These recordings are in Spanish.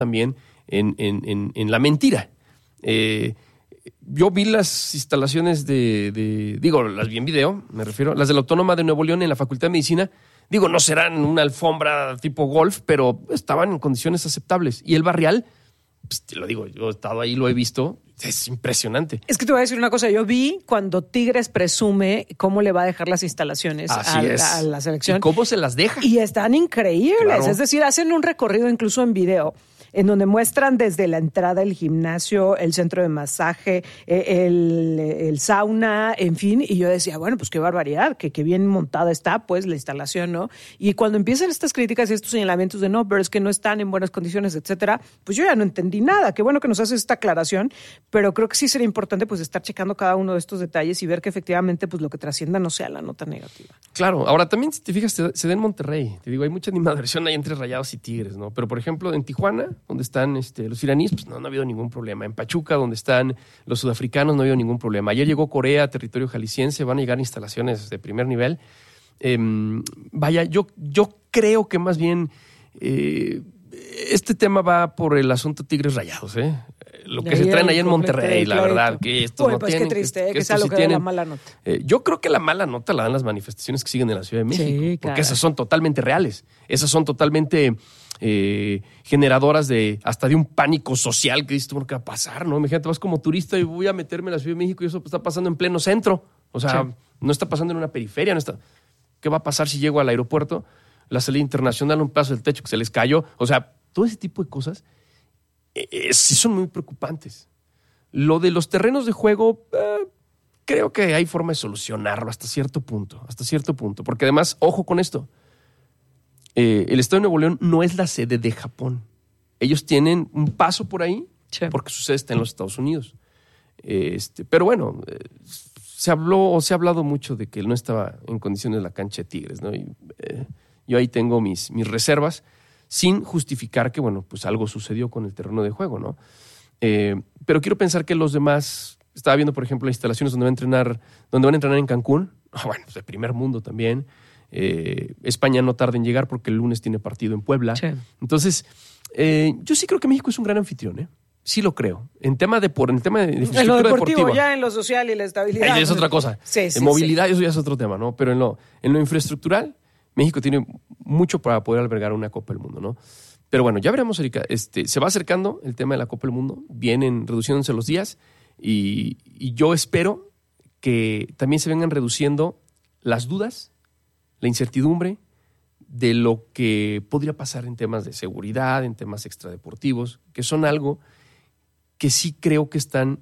también en la mentira. Yo vi las instalaciones las vi en video, me refiero, las de la Autónoma de Nuevo León en la Facultad de Medicina. Digo, no serán una alfombra tipo golf, pero estaban en condiciones aceptables. Y el Barrial, pues te lo digo, yo he estado ahí, lo he visto, es impresionante. Es que te voy a decir una cosa, yo vi cuando Tigres presume cómo le va a dejar las instalaciones a la selección. ¿Y cómo se las deja? Y están increíbles, Claro. Es decir, hacen un recorrido incluso en video, en donde muestran desde la entrada el gimnasio, el centro de masaje, el sauna, en fin. Y yo decía, bueno, pues qué barbaridad, que bien montada está, pues, la instalación, ¿no? Y cuando empiezan estas críticas y estos señalamientos de no, pero es que no están en buenas condiciones, etcétera, pues yo ya no entendí nada. Qué bueno que nos haces esta aclaración, pero creo que sí sería importante, pues, estar checando cada uno de estos detalles y ver que efectivamente, pues, lo que trascienda no sea la nota negativa. Claro, ahora también, si te fijas, se da en Monterrey. Te digo, hay mucha animadversión ahí entre Rayados y Tigres, ¿no? Pero, por ejemplo, en Tijuana, donde están los iraníes, pues no ha habido ningún problema. En Pachuca, donde están los sudafricanos, no ha habido ningún problema. Ayer llegó Corea a territorio jalisciense, van a llegar instalaciones de primer nivel. Yo creo que más bien este tema va por el asunto Tigres Rayados, ¿eh? Lo que se traen allá en Monterrey, la verdad, que estos no pues tienen. Qué triste, que sea estos lo sí que da la mala nota. Yo creo que la mala nota la dan las manifestaciones que siguen en la Ciudad de México, Sí, porque claro. esas son totalmente reales, esas son totalmente generadoras hasta de un pánico social que dices, bueno, ¿qué va a pasar? ¿No? Imagínate, vas como turista y voy a meterme en la Ciudad de México y eso está pasando en pleno centro. O sea, Sí. no está pasando en una periferia. ¿Qué va a pasar si llego al aeropuerto? La salida internacional, un pedazo del techo que se les cayó. O sea, todo ese tipo de cosas sí son muy preocupantes. Lo de los terrenos de juego, creo que hay forma de solucionarlo hasta cierto punto. Porque además, ojo con esto, el Estado de Nuevo León no es la sede de Japón. Ellos tienen un paso por ahí, Sí. porque su sede está en los Estados Unidos. Pero bueno, se ha hablado mucho de que él no estaba en condiciones la cancha de Tigres, ¿no? Y, yo ahí tengo mis reservas, sin justificar que, bueno, pues algo sucedió con el terreno de juego, ¿no? Pero quiero pensar que los demás, estaba viendo, por ejemplo, instalaciones donde van a entrenar en Cancún, bueno, pues de primer mundo también. España no tarda en llegar porque el lunes tiene partido en Puebla. Sí. Entonces, yo sí creo que México es un gran anfitrión, ¿eh? Sí lo creo. En tema de infraestructura En lo deportivo, deportiva. ya en lo social y la estabilidad. Ahí es otra cosa. Sí, En movilidad, eso ya es otro tema, ¿no? Pero en lo infraestructural, México tiene mucho para poder albergar una Copa del Mundo, ¿no? Pero bueno, ya veremos, Erika. Se va acercando el tema de la Copa del Mundo. Vienen reduciéndose los días y yo espero que también se vengan reduciendo las dudas, la incertidumbre de lo que podría pasar en temas de seguridad, en temas extradeportivos, que son algo que sí creo que están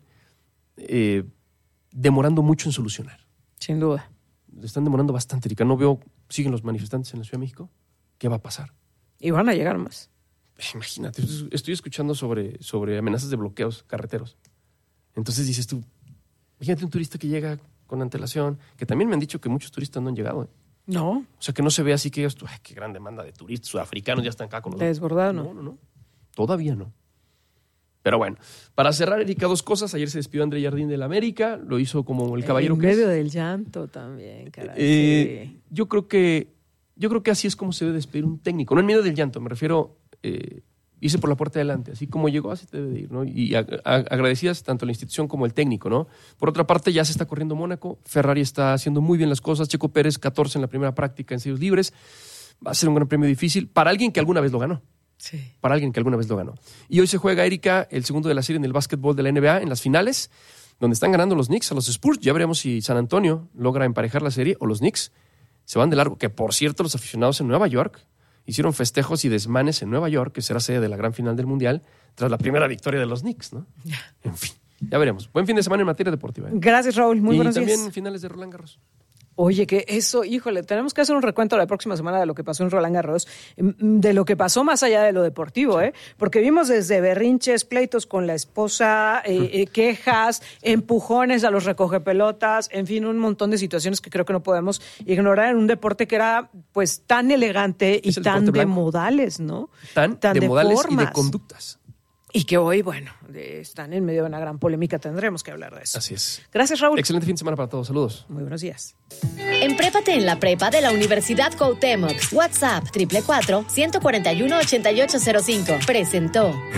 demorando mucho en solucionar. Sin duda. Están demorando bastante, Erika. No veo, siguen los manifestantes en la Ciudad de México. ¿Qué va a pasar? Y van a llegar más. Imagínate, estoy escuchando sobre amenazas de bloqueos carreteros. Entonces dices tú, imagínate un turista que llega con antelación, que también me han dicho que muchos turistas no han llegado, ¿eh? No. O sea, que no se ve así que digas tú, ay, qué gran demanda de turistas sudafricanos ya están acá con los... Desbordado, ¿no? No. Todavía no. Pero bueno, para cerrar, Erika, dos cosas. Ayer se despidió André Jardín del América, lo hizo como el caballero en que es. medio del llanto también, caray. Sí. Yo creo que así es como se debe despedir un técnico. No en medio del llanto, me refiero, irse por la puerta de adelante. Así como llegó, así debe de ir, ¿no? Y agradecidas tanto a la institución como al técnico, ¿no? Por otra parte, ya se está corriendo Mónaco. Ferrari está haciendo muy bien las cosas. Checo Pérez, 14 en la primera práctica en sellos libres. Va a ser un gran premio difícil para alguien que alguna vez lo ganó. Sí. Para alguien que alguna vez lo ganó. Y hoy se juega, Erika, el segundo de la serie en el básquetbol de la NBA, en las finales, donde están ganando los Knicks a los Spurs. Ya veremos si San Antonio logra emparejar la serie o los Knicks se van de largo. Que, por cierto, los aficionados en Nueva York hicieron festejos y desmanes en Nueva York, que será sede de la gran final del Mundial, tras la primera victoria de los Knicks, ¿no? En fin, ya veremos. Buen fin de semana en materia deportiva, ¿eh? Gracias, Raúl. Muy buenos días. Y también finales de Roland Garros. Oye, que eso, híjole, tenemos que hacer un recuento la próxima semana de lo que pasó en Roland Garros, de lo que pasó más allá de lo deportivo, ¿eh? Porque vimos desde berrinches, pleitos con la esposa, quejas, empujones a los recogepelotas, en fin, un montón de situaciones que creo que no podemos ignorar en un deporte que era, pues, tan elegante y tan de modales, ¿no? Tan de modales y de conductas. Y que hoy, bueno, están en medio de una gran polémica. Tendremos que hablar de eso. Así es. Gracias, Raúl. Excelente fin de semana para todos. Saludos. Muy buenos días. Emprépate en la prepa de la Universidad Cuauhtémoc. WhatsApp 444-141-8805. Presentó.